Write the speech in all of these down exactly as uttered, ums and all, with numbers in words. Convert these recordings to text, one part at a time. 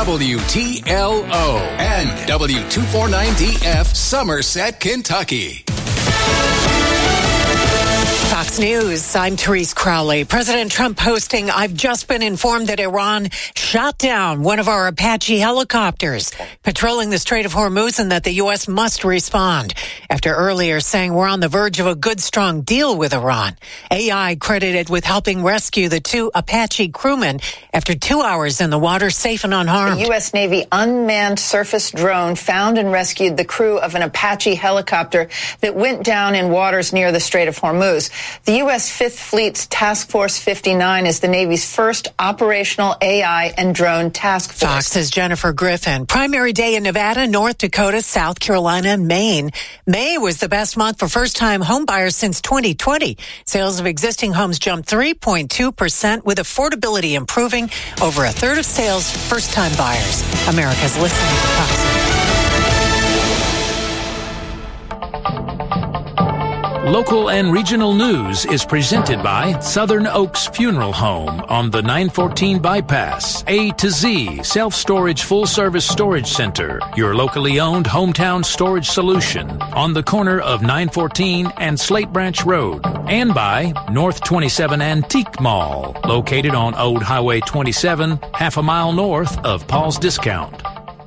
W T L O and W two forty-nine D F Somerset, Kentucky. Fox News, I'm Therese Crowley. President Trump posting, I've just been informed that Iran shot down one of our Apache helicopters patrolling the Strait of Hormuz and that the U S must respond. After earlier saying we're on the verge of a good, strong deal with Iran. A I credited with helping rescue the two Apache crewmen after two hours in the water, safe and unharmed. The U S Navy unmanned surface drone found and rescued the crew of an Apache helicopter that went down in waters near the Strait of Hormuz. The U S Fifth Fleet's Task Force fifty-nine is the Navy's first operational A I and drone task force. Fox's Jennifer Griffin. Primary day in Nevada, North Dakota, South Carolina, and Maine. May was the best month for first-time home buyers since twenty twenty. Sales of existing homes jumped three point two percent, with affordability improving. Over a third of sales, first-time buyers. America's listening to Fox News. Local and regional news is presented by Southern Oaks Funeral Home on the nine fourteen bypass. A to Z Self-Storage Full-Service Storage Center, your locally owned hometown storage solution on the corner of nine fourteen and Slate Branch Road. And by North twenty-seven Antique Mall, located on Old Highway twenty-seven, half a mile north of Paul's Discount.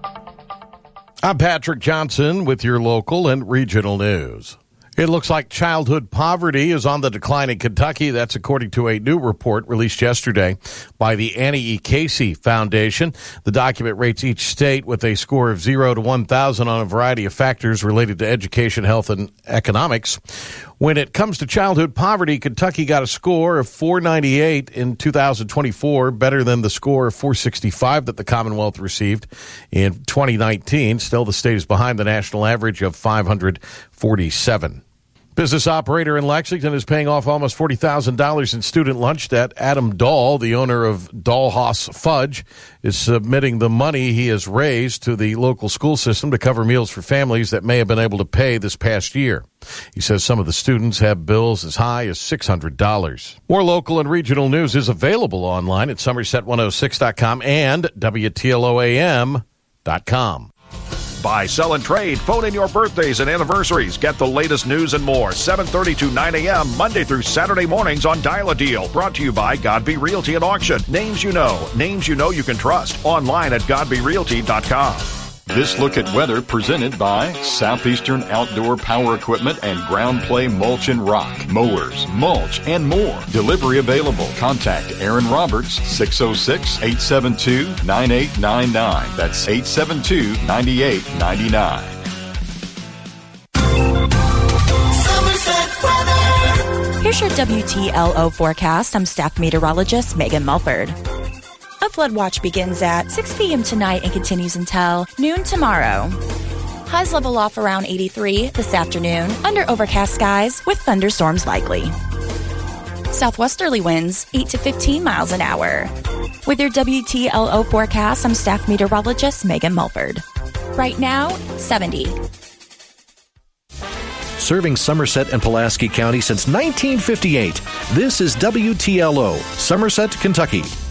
I'm Patrick Johnson with your local and regional news. It looks like childhood poverty is on the decline in Kentucky. That's according to a new report released yesterday by the Annie E. Casey Foundation. The document rates each state with a score of zero to one thousand on a variety of factors related to education, health, and economics. When it comes to childhood poverty, Kentucky got a score of four ninety-eight in two thousand twenty-four, better than the score of four sixty-five that the Commonwealth received in twenty nineteen. Still, the state is behind the national average of five hundred forty-seven. Business operator in Lexington is paying off almost forty thousand dollars in student lunch debt. Adam Dahl, the owner of Dahlhaus Fudge, is submitting the money he has raised to the local school system to cover meals for families that may have been able to pay this past year. He says some of the students have bills as high as six hundred dollars. More local and regional news is available online at Somerset one oh six dot com and W T L O A M dot com. Buy, sell, and trade. Phone in your birthdays and anniversaries. Get the latest news and more. seven thirty to nine a.m. Monday through Saturday mornings on Dial a Deal. Brought to you by Godby Realty and Auction. Names you know. Names you know you can trust. Online at godby realty dot com. This look at weather presented by Southeastern Outdoor Power Equipment and Ground Play Mulch and Rock. Mowers, mulch, and more. Delivery available. Contact Aaron Roberts, six oh six, eight seven two, nine eight nine nine. That's eight seven two, nine eight nine nine. Here's your W T L O forecast. I'm staff meteorologist Megan Mulford. A flood watch begins at six p.m. tonight and continues until noon tomorrow. Highs level off around eighty-three this afternoon under overcast skies with thunderstorms likely. Southwesterly winds eight to fifteen miles an hour. With your W T L O forecast, I'm staff meteorologist Megan Mulford. Right now, seventy. Serving Somerset and Pulaski County since nineteen fifty-eight. This is W T L O, Somerset, Kentucky.